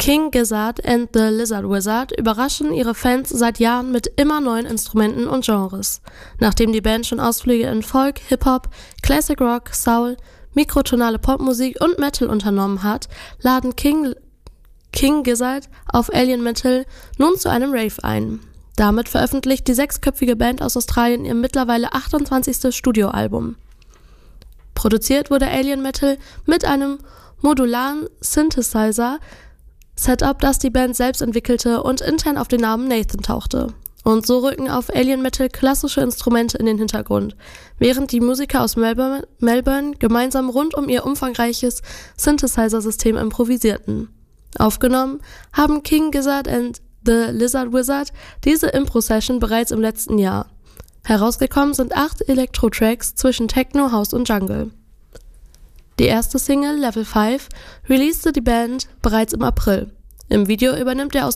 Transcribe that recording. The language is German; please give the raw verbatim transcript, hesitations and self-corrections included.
King Gizzard and the Lizard Wizard überraschen ihre Fans seit Jahren mit immer neuen Instrumenten und Genres. Nachdem die Band schon Ausflüge in Folk, Hip-Hop, Classic Rock, Soul, mikrotonale Popmusik und Metal unternommen hat, laden King, King Gizzard auf Alien Metal nun zu einem Rave ein. Damit veröffentlicht die sechsköpfige Band aus Australien ihr mittlerweile achtundzwanzigstes Studioalbum. Produziert wurde Alien Metal mit einem modularen Synthesizer-Setup, das die Band selbst entwickelte und intern auf den Namen Nathan tauchte. Und so rücken auf Alien Metal klassische Instrumente in den Hintergrund, während die Musiker aus Melbourne, Melbourne gemeinsam rund um ihr umfangreiches Synthesizer-System improvisierten. Aufgenommen haben King Gizzard and the Lizard Wizard diese Impro-Session bereits im letzten Jahr. Herausgekommen sind acht Elektro-Tracks zwischen Techno, House und Jungle. Die erste Single, Level fünf, releaste die Band bereits im April. Im Video übernimmt der